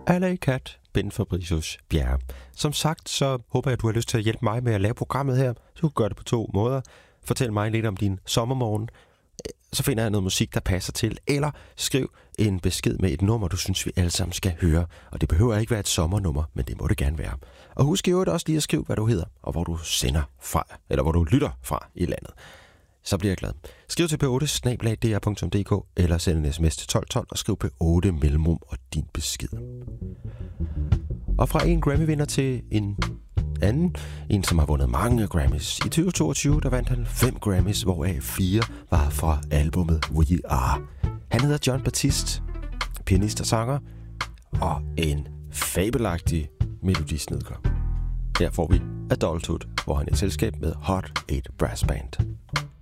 Alley Cat, Ben Fabricius Bjerre. Som sagt, så håber jeg, at du har lyst til at hjælpe mig med at lave programmet her. Så du kan gøre det på 2 måder. Fortæl mig lidt om din sommermorgen. Så finder jeg noget musik, der passer til. Eller skriv en besked med et nummer, du synes, vi alle sammen skal høre. Og det behøver ikke være et sommernummer, men det må det gerne være. Og husk i øvrigt også lige at skrive, hvad du hedder, og hvor du sender fra, eller hvor du lytter fra i landet. Så bliver jeg glad. Skriv til p8@dr.dk eller send en sms til 1212 og skriv P8 mellemrum og din besked. Og fra en Grammy-vinder til en anden, en som har vundet mange Grammys. I 2022 der vandt han 5 Grammys, hvoraf 4 var fra albumet We Are. Han hedder Jon Batiste, pianist og sanger, og en fabelagtig melodisnedker. Her får vi Adulthood, hvor han er i selskab med Hot 8 Brass Band.